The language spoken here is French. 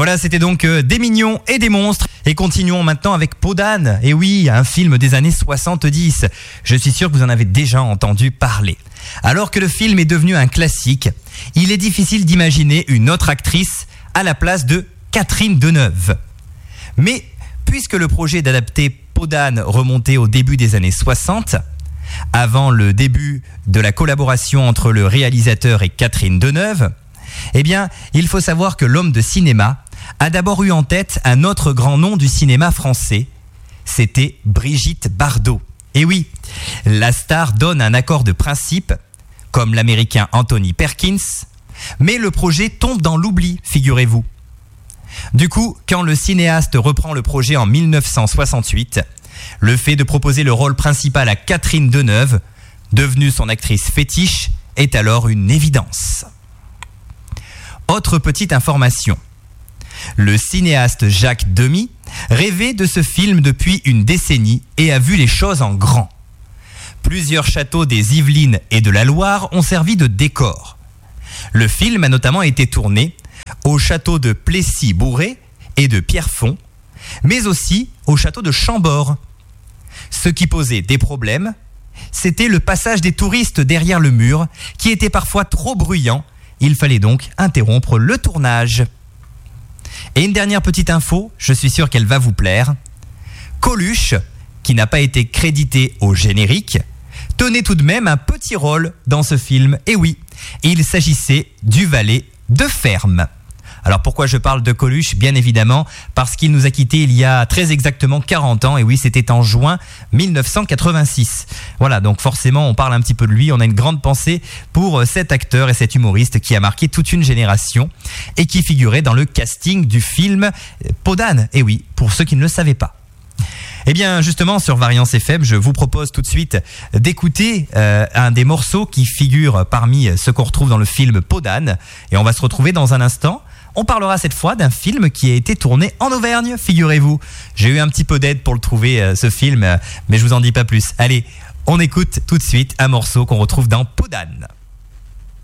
Voilà, c'était donc Des mignons et des monstres. Et continuons maintenant avec Peau d'âne. Et oui, un film des années 70. Je suis sûr que vous en avez déjà entendu parler. Alors que le film est devenu un classique, il est difficile d'imaginer une autre actrice à la place de Catherine Deneuve. Mais puisque le projet d'adapter Peau d'âne remontait au début des années 60, avant le début de la collaboration entre le réalisateur et Catherine Deneuve, eh bien, il faut savoir que l'homme de cinéma a d'abord eu en tête un autre grand nom du cinéma français. C'était Brigitte Bardot. Et oui, la star donne un accord de principe, comme l'américain Anthony Perkins, mais le projet tombe dans l'oubli, figurez-vous. Du coup, quand le cinéaste reprend le projet en 1968, le fait de proposer le rôle principal à Catherine Deneuve, devenue son actrice fétiche, est alors une évidence. Autre petite information. Le cinéaste Jacques Demy rêvait de ce film depuis une décennie et a vu les choses en grand. Plusieurs châteaux des Yvelines et de la Loire ont servi de décor. Le film a notamment été tourné au château de Plessis-Bourré et de Pierrefonds, mais aussi au château de Chambord. Ce qui posait des problèmes, c'était le passage des touristes derrière le mur, qui était parfois trop bruyant. Il fallait donc interrompre le tournage. Et une dernière petite info, je suis sûr qu'elle va vous plaire. Coluche, qui n'a pas été crédité au générique, tenait tout de même un petit rôle dans ce film. Et oui, il s'agissait du valet de ferme. Alors pourquoi je parle de Coluche ? Bien évidemment parce qu'il nous a quittés il y a très exactement 40 ans. Et oui, c'était en juin 1986. Voilà, donc forcément on parle un petit peu de lui. On a une grande pensée pour cet acteur et cet humoriste qui a marqué toute une génération et qui figurait dans le casting du film Peau d'âne. Et oui, pour ceux qui ne le savaient pas. Eh bien justement sur Variance FM, je vous propose tout de suite d'écouter un des morceaux qui figure parmi ceux qu'on retrouve dans le film Peau d'âne. Et on va se retrouver dans un instant. On parlera cette fois d'un film qui a été tourné en Auvergne, figurez-vous. J'ai eu un petit peu d'aide pour le trouver, ce film, mais je vous en dis pas plus. Allez, on écoute tout de suite un morceau qu'on retrouve dans Peau d'âne.